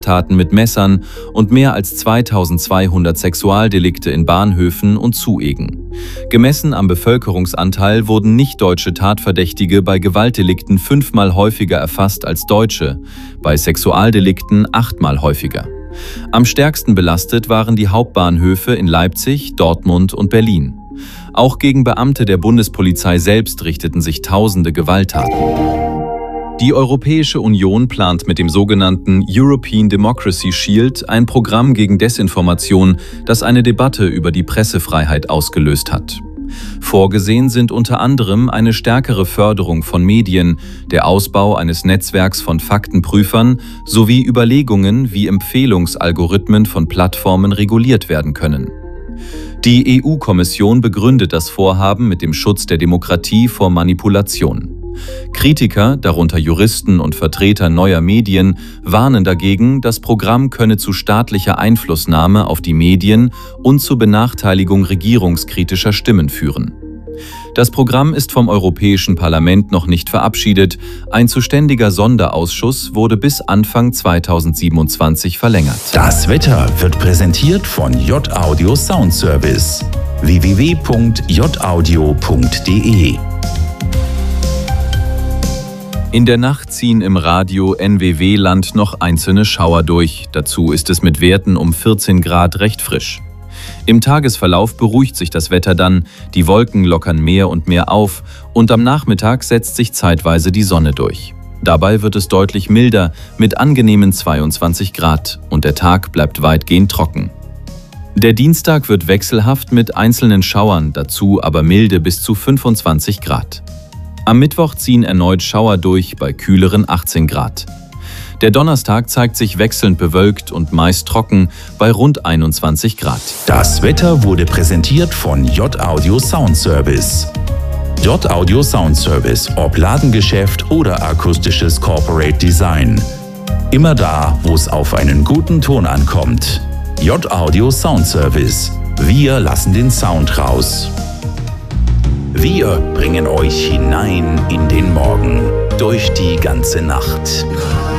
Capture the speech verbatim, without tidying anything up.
Taten mit Messern und mehr als zweitausendzweihundert Sexualdelikte in Bahnhöfen und Zuegen. Gemessen am Bevölkerungsanteil wurden nicht-deutsche Tatverdächtige bei Gewaltdelikten fünfmal häufiger erfasst als Deutsche, bei Sexualdelikten achtmal häufiger. Am stärksten belastet waren die Hauptbahnhöfe in Leipzig, Dortmund und Berlin. Auch gegen Beamte der Bundespolizei selbst richteten sich tausende Gewalttaten. Die Europäische Union plant mit dem sogenannten European Democracy Shield ein Programm gegen Desinformation, das eine Debatte über die Pressefreiheit ausgelöst hat. Vorgesehen sind unter anderem eine stärkere Förderung von Medien, der Ausbau eines Netzwerks von Faktenprüfern sowie Überlegungen, wie Empfehlungsalgorithmen von Plattformen reguliert werden können. Die E U-Kommission begründet das Vorhaben mit dem Schutz der Demokratie vor Manipulation. Kritiker, darunter Juristen und Vertreter neuer Medien, warnen dagegen, das Programm könne zu staatlicher Einflussnahme auf die Medien und zur Benachteiligung regierungskritischer Stimmen führen. Das Programm ist vom Europäischen Parlament noch nicht verabschiedet. Ein zuständiger Sonderausschuss wurde bis Anfang zweitausendsiebenundzwanzig verlängert. Das Wetter wird präsentiert von J-Audio Sound Service. w w w punkt j audio punkt d e In der Nacht ziehen im Radio N W W-Land noch einzelne Schauer durch. Dazu ist es mit Werten um vierzehn Grad recht frisch. Im Tagesverlauf beruhigt sich das Wetter dann, die Wolken lockern mehr und mehr auf und am Nachmittag setzt sich zeitweise die Sonne durch. Dabei wird es deutlich milder mit angenehmen zweiundzwanzig Grad und der Tag bleibt weitgehend trocken. Der Dienstag wird wechselhaft mit einzelnen Schauern, dazu aber milde bis zu fünfundzwanzig Grad. Am Mittwoch ziehen erneut Schauer durch bei kühleren achtzehn Grad. Der Donnerstag zeigt sich wechselnd bewölkt und meist trocken bei rund einundzwanzig Grad. Das Wetter wurde präsentiert von J-Audio Sound Service. J-Audio Sound Service, ob Ladengeschäft oder akustisches Corporate Design. Immer da, wo es auf einen guten Ton ankommt. J-Audio Sound Service. Wir lassen den Sound raus. Wir bringen euch hinein in den Morgen, durch die ganze Nacht.